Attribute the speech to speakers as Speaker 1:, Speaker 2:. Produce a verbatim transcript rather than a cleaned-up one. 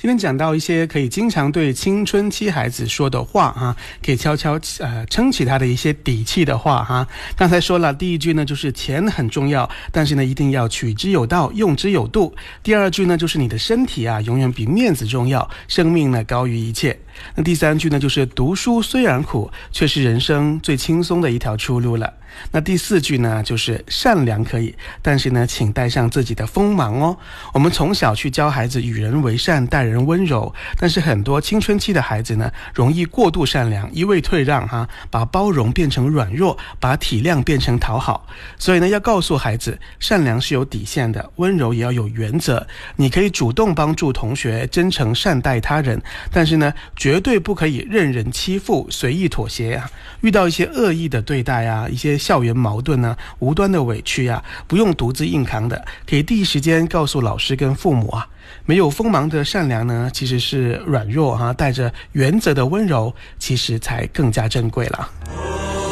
Speaker 1: 今天讲到一些可以经常对青春期孩子说的话哈，可以悄悄呃撑起他的一些底气的话哈。刚才说了，第一句呢就是钱很重要，但是呢一定要取之有道，用之有度。第二句呢就是你的身体啊永远比面子重要，生命呢高于一切。那第三句呢就是读书虽然苦，却是人生最轻松的一条出路了。那第四句呢就是善良可以，但是呢请带上自己的锋芒哦。我们从小去教孩子与人为善，待人温柔，但是很多青春期的孩子呢容易过度善良，一味退让哈，把包容变成软弱，把体谅变成讨好。所以呢要告诉孩子，善良是有底线的，温柔也要有原则。你可以主动帮助同学，真诚善待他人，但是呢绝对不可以任人欺负，随意妥协啊。遇到一些恶意的对待啊，一些校园矛盾啊，无端的委屈啊，不用独自硬扛的，可以第一时间告诉老师跟父母啊。没有锋芒的善良呢，其实是软弱哈、啊，带着原则的温柔，其实才更加珍贵了。